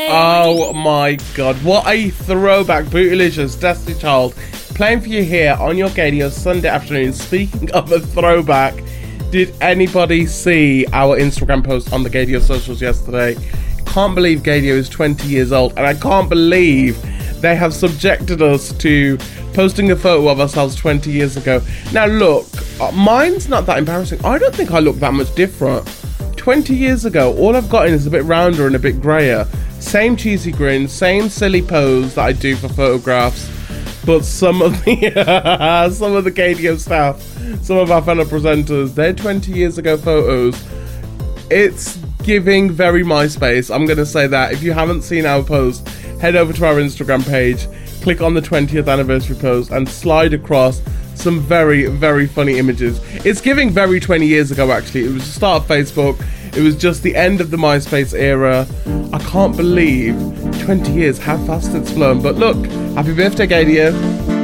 Oh my god, what a throwback. Bootylicious, Destiny Child, playing for you here on your Gadio Sunday afternoon. Speaking of a throwback, did anybody see our Instagram post on the Gadio socials yesterday? Can't believe Gadio is 20 years old, and I can't believe they have subjected us to posting a photo of ourselves 20 years ago. Now look, mine's not that embarrassing. I don't think I look that much different. 20 years ago, all I've gotten is a bit rounder and a bit grayer. Same cheesy grin, same silly pose that I do for photographs. But some of the Gadio staff, some of our fellow presenters, their 20 years ago photos, it's giving very MySpace. I'm going to say that. If you haven't seen our post, head over to our Instagram page, click on the 20th anniversary post and slide across some very, very funny images. It's giving very 20 years ago, actually. It was the start of Facebook. It was just the end of the MySpace era. I can't believe 20 years, how fast it's flown. But look, happy birthday, Gadio.